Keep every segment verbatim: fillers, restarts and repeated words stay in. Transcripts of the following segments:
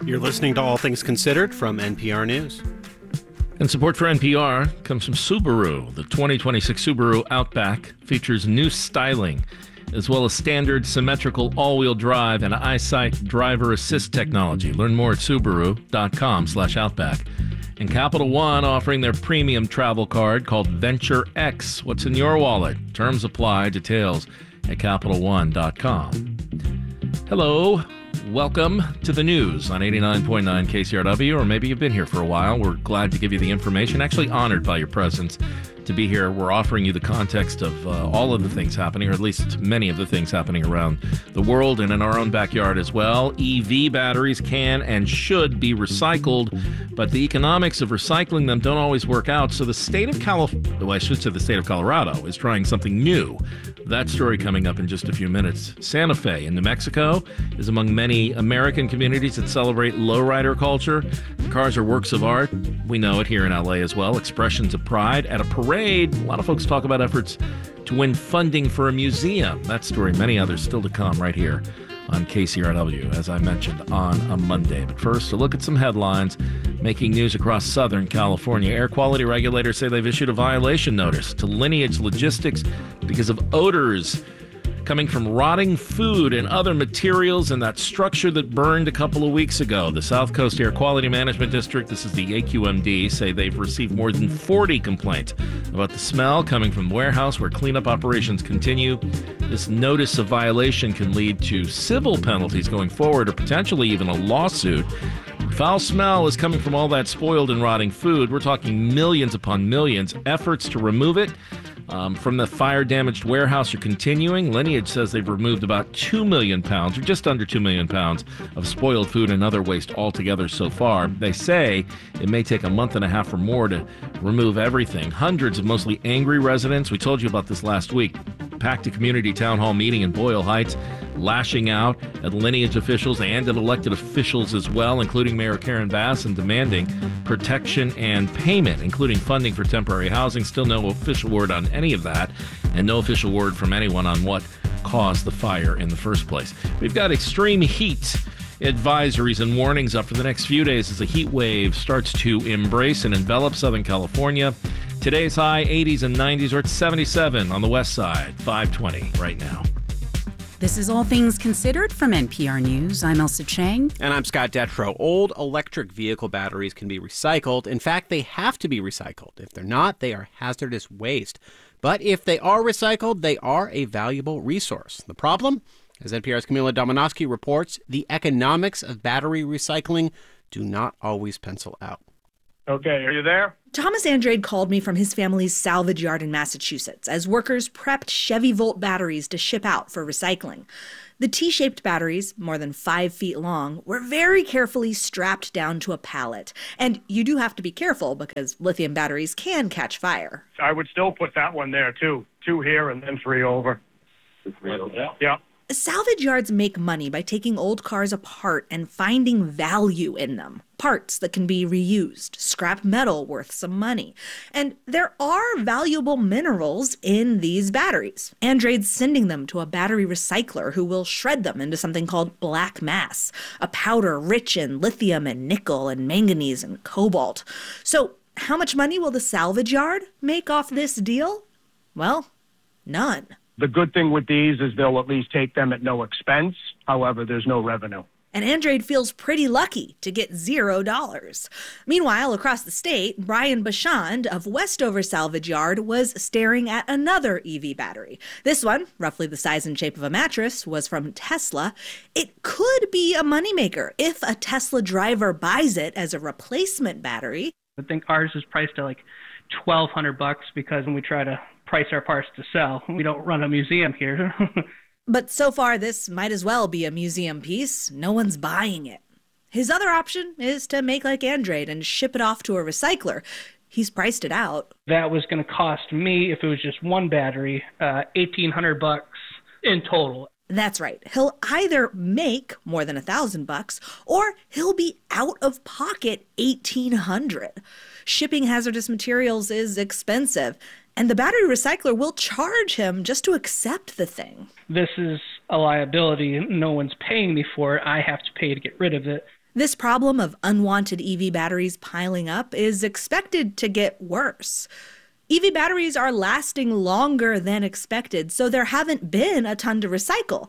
You're listening to All Things Considered from N P R News. And support for N P R comes from Subaru. The twenty twenty-six Subaru Outback features new styling, as well as standard symmetrical all-wheel drive and EyeSight driver assist technology. Learn more at Subaru.com slash Outback. And Capital One offering their premium travel card called Venture X. What's in your wallet? Terms apply. Details at Capital One dot com. Hello. Welcome to the news on eighty-nine point nine K C R W, or maybe you've been here for a while. We're glad to give you the information. Actually honored by your presence to be here. We're offering you the context of uh, all of the things happening, or at least many of the things happening around the world and in our own backyard as well. E V batteries can and should be recycled, but the economics of recycling them don't always work out. So the state of California, well, I should say the state of Colorado, is trying something new. That story coming up in just a few minutes. Santa Fe in New Mexico is among many American communities that celebrate lowrider culture. The cars are works of art. We know it here in L A as well. Expressions of pride. At a parade, a lot of folks talk about efforts to win funding for a museum. That story, many others still to come right here on K C R W, as I mentioned, on a Monday. But first, a look at some headlines making news across Southern California. Air quality regulators say they've issued a violation notice to Lineage Logistics because of odors coming from rotting food and other materials in that structure that burned a couple of weeks ago. The South Coast Air Quality Management District, this is the A Q M D, say they've received more than forty complaints about the smell coming from the warehouse where cleanup operations continue. This notice of violation can lead to civil penalties going forward, or potentially even a lawsuit. Foul smell is coming from all that spoiled and rotting food. We're talking millions upon millions. Efforts to remove it Um, from the fire-damaged warehouse are continuing. Lineage says they've removed about two million pounds, or just under two million pounds, of spoiled food and other waste altogether so far. They say it may take a month and a half or more to remove everything. Hundreds of mostly angry residents, we told you about this last week, packed a community town hall meeting in Boyle Heights, lashing out at Lineage officials and at elected officials as well, including Mayor Karen Bass, and demanding protection and payment, including funding for temporary housing. Still no official word on any of that, and no official word from anyone on what caused the fire in the first place. We've got extreme heat advisories and warnings up for the next few days as the heat wave starts to embrace and envelop Southern California. Today's high eighties and nineties, or at seventy-seven on the west side, five twenty right now. This is All Things Considered from N P R News. I'm Elsa Chang. And I'm Scott Detrow. Old electric vehicle batteries can be recycled. In fact, they have to be recycled. If they're not, they are hazardous waste. But if they are recycled, they are a valuable resource. The problem? As N P R's Camila Domonoske reports, the economics of battery recycling do not always pencil out. Okay, are you there? Thomas Andrade called me from his family's salvage yard in Massachusetts as workers prepped Chevy Volt batteries to ship out for recycling. The T-shaped batteries, more than five feet long, were very carefully strapped down to a pallet. And you do have to be careful because lithium batteries can catch fire. I would still put that one there, too. Two here and then three over. Three over, yeah. Yeah. Salvage yards make money by taking old cars apart and finding value in them. Parts that can be reused, scrap metal worth some money. And there are valuable minerals in these batteries. Andrade's sending them to a battery recycler who will shred them into something called black mass, a powder rich in lithium and nickel and manganese and cobalt. So how much money will the salvage yard make off this deal? Well, none. The good thing with these is they'll at least take them at no expense. However, there's no revenue. And Andrade feels pretty lucky to get zero dollars. Meanwhile, across the state, Brian Bashand of Westover Salvage Yard was staring at another E V battery. This one, roughly the size and shape of a mattress, was from Tesla. It could be a moneymaker if a Tesla driver buys it as a replacement battery. I think ours is priced at like twelve hundred bucks because when we try to price our parts to sell, we don't run a museum here. But so far, this might as well be a museum piece. No one's buying it. His other option is to make like Andrade and ship it off to a recycler. He's priced it out. That was going to cost me, if it was just one battery, uh, eighteen hundred bucks in total. That's right. He'll either make more than a thousand bucks, or he'll be out of pocket eighteen hundred. Shipping hazardous materials is expensive, and the battery recycler will charge him just to accept the thing. This is a liability. No one's paying me for it. I have to pay to get rid of it. This problem of unwanted E V batteries piling up is expected to get worse. E V batteries are lasting longer than expected, so there haven't been a ton to recycle.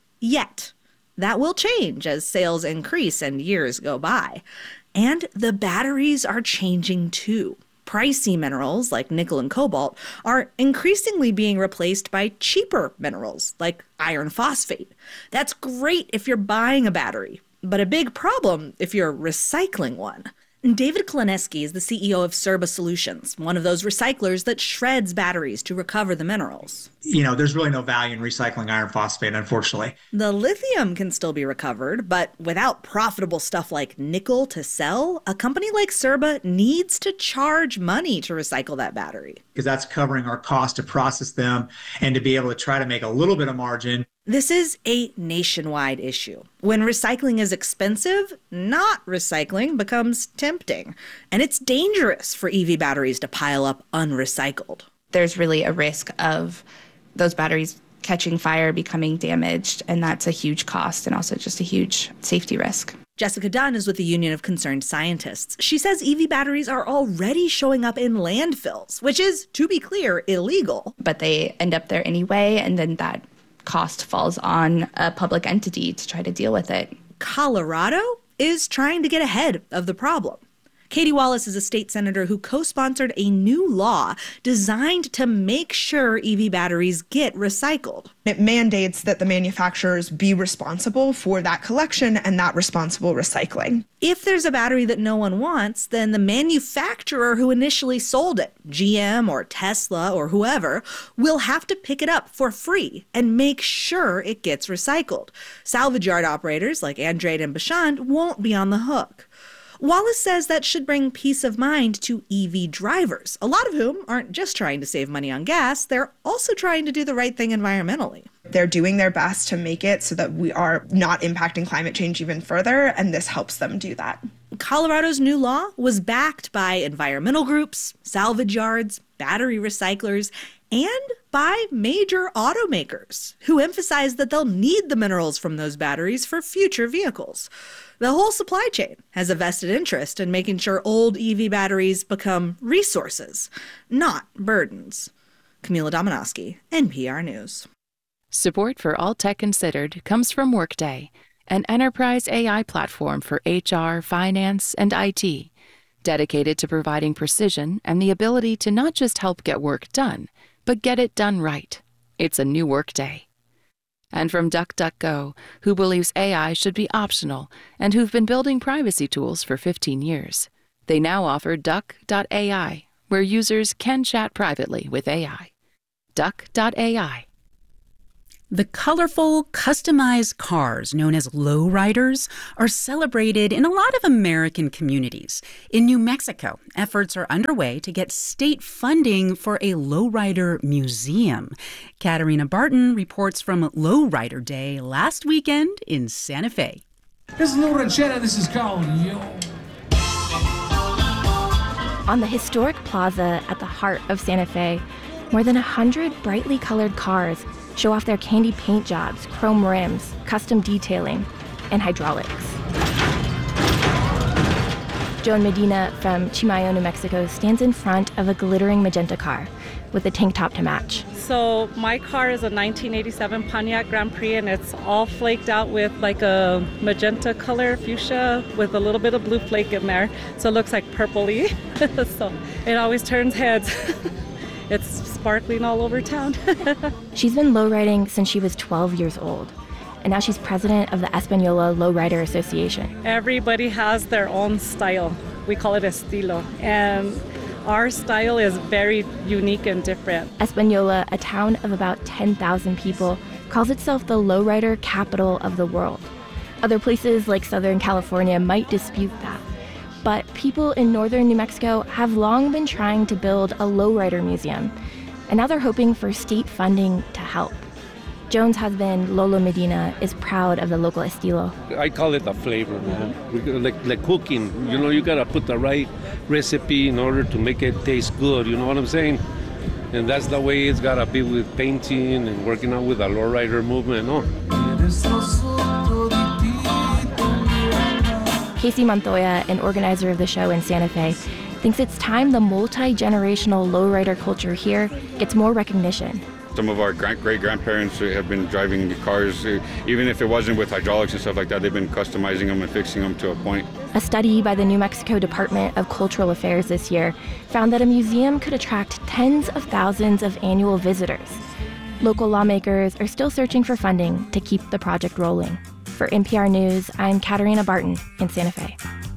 Yet. That will change as sales increase and years go by. And the batteries are changing too. Pricey minerals like nickel and cobalt are increasingly being replaced by cheaper minerals like iron phosphate. That's great if you're buying a battery, but a big problem if you're recycling one. David Kloneski is the C E O of Cerba Solutions, one of those recyclers that shreds batteries to recover the minerals. You know, there's really no value in recycling iron phosphate, unfortunately. The lithium can still be recovered, but without profitable stuff like nickel to sell, a company like Cerba needs to charge money to recycle that battery. Because that's covering our cost to process them and to be able to try to make a little bit of margin. This is a nationwide issue. When recycling is expensive, not recycling becomes tempting. And it's dangerous for E V batteries to pile up unrecycled. There's really a risk of those batteries catching fire, becoming damaged, and that's a huge cost and also just a huge safety risk. Jessica Dunn is with the Union of Concerned Scientists. She says E V batteries are already showing up in landfills, which is, to be clear, illegal. But they end up there anyway, and then that cost falls on a public entity to try to deal with it. Colorado is trying to get ahead of the problem. Katie Wallace is a state senator who co-sponsored a new law designed to make sure E V batteries get recycled. It mandates that the manufacturers be responsible for that collection and that responsible recycling. If there's a battery that no one wants, then the manufacturer who initially sold it, G M or Tesla or whoever, will have to pick it up for free and make sure it gets recycled. Salvage yard operators like Andrade and Bashand won't be on the hook. Wallace says that should bring peace of mind to E V drivers, a lot of whom aren't just trying to save money on gas, they're also trying to do the right thing environmentally. They're doing their best to make it so that we are not impacting climate change even further, and this helps them do that. Colorado's new law was backed by environmental groups, salvage yards, battery recyclers, and by major automakers who emphasize that they'll need the minerals from those batteries for future vehicles. The whole supply chain has a vested interest in making sure old E V batteries become resources, not burdens. Camila Dominowski, N P R News. Support for All Tech Considered comes from Workday, an enterprise A I platform for H R, finance, and I T, dedicated to providing precision and the ability to not just help get work done, but get it done right. It's a new Workday. And from DuckDuckGo, who believes A I should be optional and who've been building privacy tools for fifteen years. They now offer Duck dot A I, where users can chat privately with A I. Duck dot A I. The colorful, customized cars known as lowriders are celebrated in a lot of American communities. In New Mexico, efforts are underway to get state funding for a lowrider museum. Katarina Barton reports from Lowrider Day last weekend in Santa Fe. This is Lou Ranchera. This is Carl. Yo. On the historic plaza at the heart of Santa Fe, more than a hundred brightly colored cars show off their candy paint jobs, chrome rims, custom detailing, and hydraulics. Joan Medina from Chimayo, New Mexico, stands in front of a glittering magenta car with a tank top to match. So my car is a nineteen eighty-seven Pontiac Grand Prix, and it's all flaked out with like a magenta color, fuchsia, with a little bit of blue flake in there. So it looks like purpley. So it always turns heads. It's sparkling all over town. She's been lowriding since she was twelve years old, and now she's president of the Española Lowrider Association. Everybody has their own style. We call it estilo, and our style is very unique and different. Española, a town of about ten thousand people, calls itself the lowrider capital of the world. Other places like Southern California might dispute that. But people in northern New Mexico have long been trying to build a lowrider museum, and now they're hoping for state funding to help. Joan's husband, Lolo Medina, is proud of the local estilo. I call it the flavor, man. Like, like cooking, you know, you gotta put the right recipe in order to make it taste good, you know what I'm saying? And that's the way it's gotta be with painting and working out with the lowrider movement, no? Casey Montoya, an organizer of the show in Santa Fe, thinks it's time the multi-generational lowrider culture here gets more recognition. Some of our great-grandparents have been driving the cars, even if it wasn't with hydraulics and stuff like that, they've been customizing them and fixing them to a point. A study by the New Mexico Department of Cultural Affairs this year found that a museum could attract tens of thousands of annual visitors. Local lawmakers are still searching for funding to keep the project rolling. For N P R News, I'm Katarina Barton in Santa Fe.